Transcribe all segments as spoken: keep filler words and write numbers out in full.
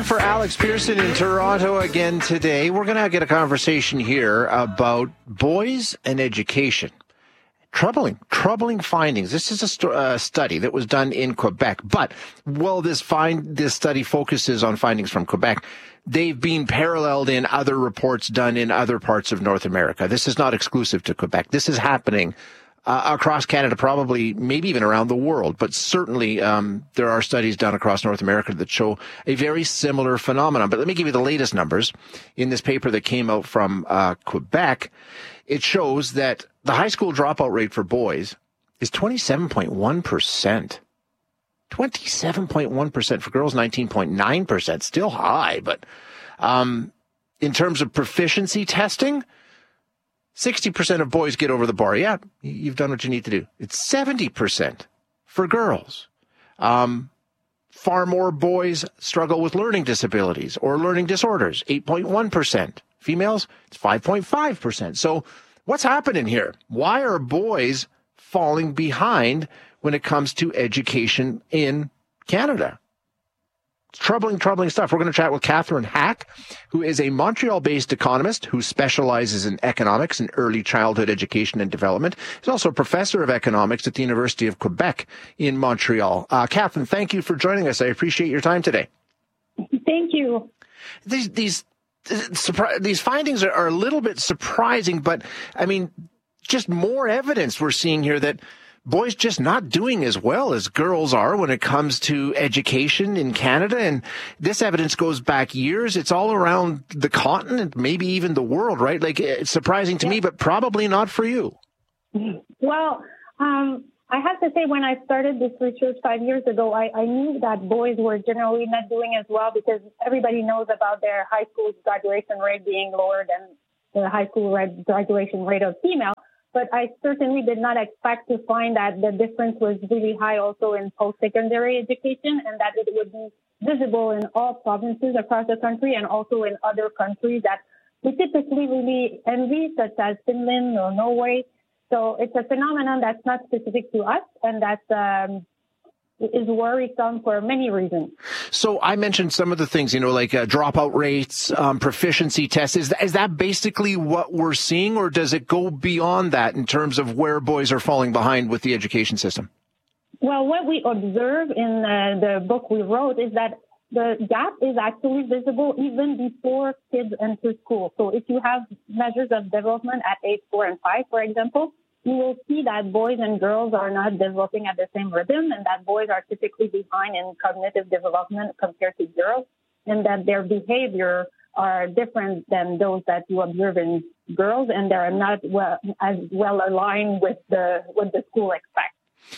For Alex Pearson in Toronto again today, we're going to get a conversation here about boys and education. Troubling, troubling findings. This is a st- uh, study that was done in Quebec. But while this find this study focuses on findings from Quebec, they've been paralleled in other reports done in other parts of North America. This is not exclusive to Quebec. This is happening Uh, across Canada, probably, maybe even around the world, but certainly um, there are studies done across North America that show a very similar phenomenon. But let me give you the latest numbers. In this paper that came out from uh, Quebec, it shows that the high school dropout rate for boys is twenty-seven point one percent. twenty-seven point one percent. For girls, nineteen point nine percent. Still high, but um, in terms of proficiency testing, sixty percent of boys get over the bar. Yeah, you've done what you need to do. It's seventy percent for girls. Um, far more boys struggle with learning disabilities or learning disorders, eight point one percent. Females, it's five point five percent. So what's happening here? Why are boys falling behind when it comes to education in Canada? It's troubling, troubling stuff. We're going to chat with Catherine Hack, who is a Montreal-based economist who specializes in economics and early childhood education and development. She's also a professor of economics at the University of Quebec in Montreal. Uh, Catherine, thank you for joining us. I appreciate your time today. Thank you. These these surpri- these findings are, are a little bit surprising, but I mean, just more evidence we're seeing here that boys just not doing as well as girls are when it comes to education in Canada. And this evidence goes back years. It's all around the continent, maybe even the world, right? Like, it's surprising to yeah. me, but probably not for you. Well, um, I have to say, when I started this research five years ago, I, I knew that boys were generally not doing as well because everybody knows about their high school graduation rate being lower than the high school graduation rate of female. But I certainly did not expect to find that the difference was really high also in post-secondary education and that it would be visible in all provinces across the country and also in other countries that we typically really envy, such as Finland or Norway. So it's a phenomenon that's not specific to us and that's um, is worrisome for many reasons. So I mentioned some of the things, you know, like uh, dropout rates, um, proficiency tests. Is that, is that basically what we're seeing, or does it go beyond that in terms of where boys are falling behind with the education system? Well, what we observe in uh, the book we wrote is that the gap is actually visible even before kids enter school. So if you have measures of development at age four and five, for example, you will see that boys and girls are not developing at the same rhythm and that boys are typically behind in cognitive development compared to girls and that their behavior are different than those that you observe in girls and they're not well, as well aligned with the what the school expects.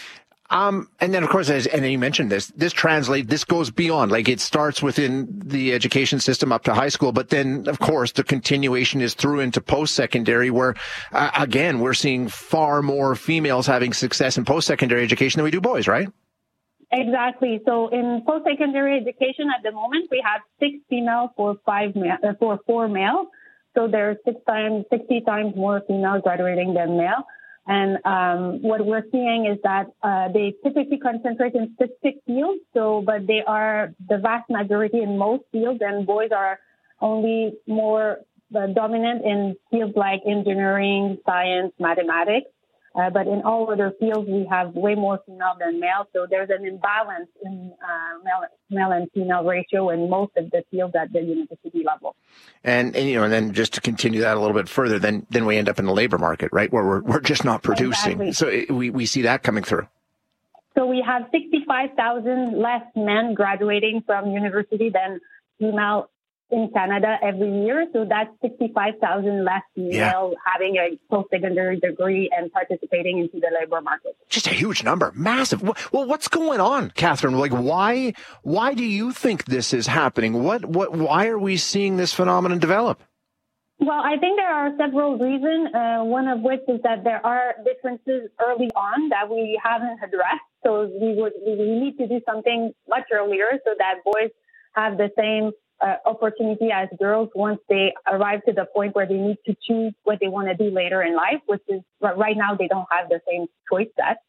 Um, and then, of course, as, and then you mentioned this, this translate, this goes beyond, like it starts within the education system up to high school. But then, of course, the continuation is through into post-secondary where, uh, again, we're seeing far more females having success in post-secondary education than we do boys, right? Exactly. So in post-secondary education at the moment, we have six females for five ma- uh, for four males. So there's six times, sixty times more females graduating than male. And um, what we're seeing is that uh, they typically concentrate in specific fields. So, but they are the vast majority in most fields, and boys are only more uh, dominant in fields like engineering, science, mathematics. Uh, but in all other fields, we have way more female than male. So there's an imbalance in uh, male, male and female ratio in most of the fields at the university level. And, and you know, and then just to continue that a little bit further, then then we end up in the labor market, right, where we're we're just not producing. Exactly. So it, we we see that coming through. So we have sixty-five thousand less men graduating from university than female in Canada every year. So that's sixty-five thousand less female yeah. having a post-secondary degree and participating into the labor market. Just a huge number, massive. Well, what's going on, Catherine? Like, why, why do you think this is happening? What, what, why are we seeing this phenomenon develop? Well, I think there are several reasons, uh, one of which is that there are differences early on that we haven't addressed. So we would, we need to do something much earlier so that boys have the same uh, opportunity as girls once they arrive to the point where they need to choose what they want to do later in life, which is right now they don't have the same choice set.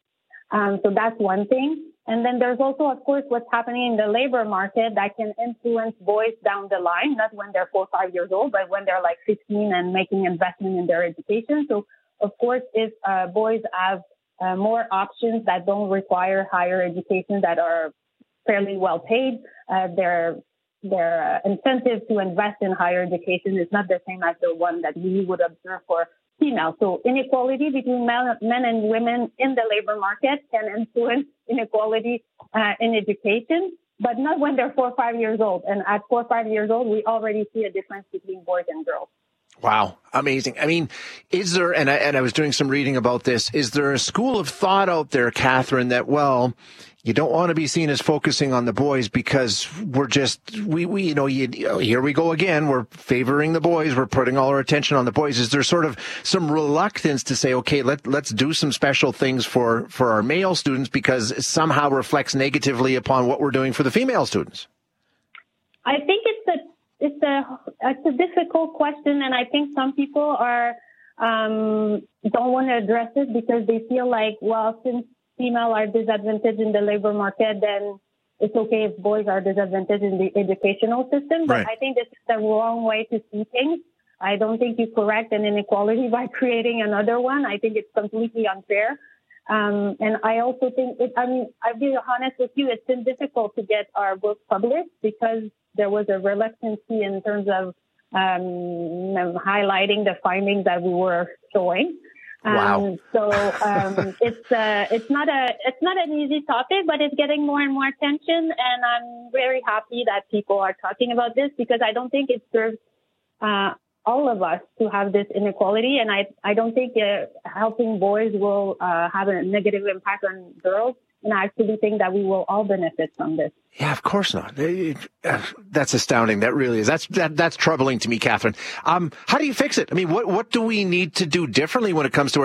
Um, so that's one thing. And then there's also, of course, what's happening in the labor market that can influence boys down the line, not when they're four or five years old, but when they're like fifteen and making investment in their education. So, of course, if uh, boys have uh, more options that don't require higher education that are fairly well paid, uh, their their uh, incentive to invest in higher education is not the same as the one that we would observe for females. So inequality between men, men and women in the labor market can influence inequality uh, in education, but not when they're four or five years old. And at four or five years old, we already see a difference between boys and girls. Wow. Amazing. I mean, is there, and I, and I was doing some reading about this, is there a school of thought out there, Catherine, that, well, you don't want to be seen as focusing on the boys because we're just, we, we, you know, you, here we go again. We're favoring the boys. We're putting all our attention on the boys. Is there sort of some reluctance to say, okay, let, let's do some special things for, for our male students because it somehow reflects negatively upon what we're doing for the female students? I think it's a, it's a, it's a difficult question. And I think some people are, um, don't want to address it because they feel like, well, since female are disadvantaged in the labor market, then it's okay if boys are disadvantaged in the educational system. But right. I think this is the wrong way to see things. I don't think you correct an inequality by creating another one. I think it's completely unfair. Um, and I also think, it, I mean, I'll be honest with you, it's been difficult to get our book published because there was a reluctance in terms of um, highlighting the findings that we were showing. Wow. Um, so um, it's uh, it's not a it's not an easy topic, but it's getting more and more attention, and I'm very happy that people are talking about this because I don't think it serves uh, all of us to have this inequality, and I I don't think uh, helping boys will uh, have a negative impact on girls. And I actually think that we will all benefit from this. Yeah, of course not. That's astounding. That really is. That's that, that's troubling to me, Catherine. Um, how do you fix it? I mean, what what do we need to do differently when it comes to